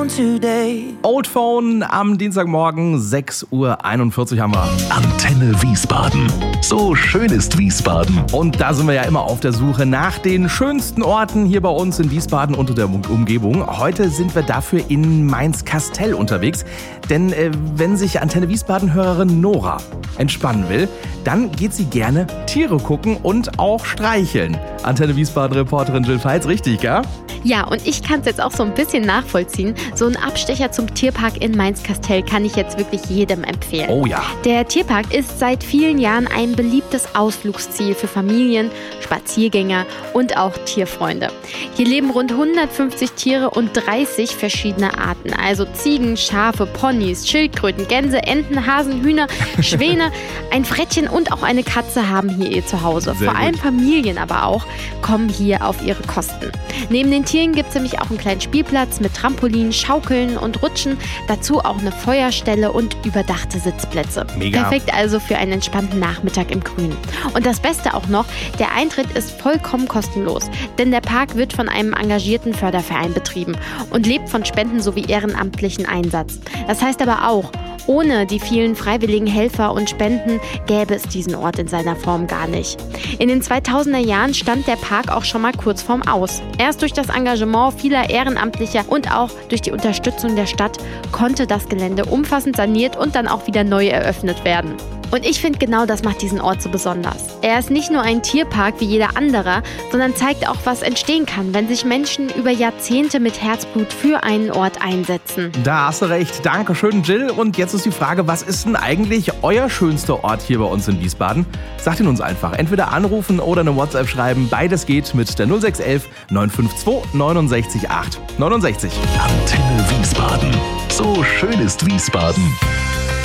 phone today. Old Phone am Dienstagmorgen, 6:41 Uhr haben wir. Antenne Wiesbaden. So schön ist Wiesbaden. Und da sind wir ja immer auf der Suche nach den schönsten Orten hier bei uns in Wiesbaden und der Umgebung. Heute sind wir dafür in Mainz-Kastel unterwegs. Denn wenn sich Antenne Wiesbaden-Hörerin Nora entspannen will, dann geht sie gerne Tiere gucken und auch streicheln. Antenne Wiesbaden-Reporterin Jill Veits, richtig, gell? Ja, und ich kann es jetzt auch so ein bisschen nachvollziehen. So ein Abstecher zum Tierpark in Mainz-Kastel kann ich jetzt wirklich jedem empfehlen. Oh ja. Der Tierpark ist seit vielen Jahren ein beliebtes Ausflugsziel für Familien, Spaziergänger und auch Tierfreunde. Hier leben rund 150 Tiere und 30 verschiedene Arten. Also Ziegen, Schafe, Ponys, Schildkröten, Gänse, Enten, Hasen, Hühner, Schwäne, ein Frettchen und auch eine Katze haben hier ihr Zuhause. Sehr Vor allem gut. Familien aber auch kommen hier auf ihre Kosten. Neben den Tieren gibt es nämlich auch einen kleinen Spielplatz mit Trampolin, Schaukeln und Rutschen. Dazu auch eine Feuerstelle und überdachte Sitzplätze. Mega. Perfekt also für einen entspannten Nachmittag im Grünen. Und das Beste auch noch, der Eintritt ist vollkommen kostenlos. Denn der Park wird von einem engagierten Förderverein betrieben und lebt von Spenden sowie ehrenamtlichen Einsatz. Das heißt aber auch, ohne die vielen freiwilligen Helfer und Spenden gäbe es diesen Ort in seiner Form gar nicht. In den 2000er Jahren stand der Park auch schon mal kurz vorm Aus. Erst durch das Engagement vieler Ehrenamtlicher und auch durch die Unterstützung der Stadt konnte das Gelände umfassend saniert und dann auch wieder neu eröffnet werden. Und ich finde, genau das macht diesen Ort so besonders. Er ist nicht nur ein Tierpark wie jeder andere, sondern zeigt auch, was entstehen kann, wenn sich Menschen über Jahrzehnte mit Herzblut für einen Ort einsetzen. Da hast du recht. Dankeschön, Jill. Und jetzt ist die Frage, was ist denn eigentlich euer schönster Ort hier bei uns in Wiesbaden? Sagt ihn uns einfach. Entweder anrufen oder eine WhatsApp schreiben. Beides geht mit der 0611 952 69 8 69. Antenne Wiesbaden. So schön ist Wiesbaden.